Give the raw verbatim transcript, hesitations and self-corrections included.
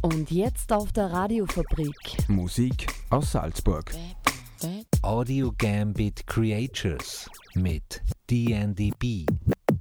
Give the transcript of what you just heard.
Und jetzt auf der Radiofabrik. Musik aus Salzburg. Audio Gambit Creatures mit D N D B.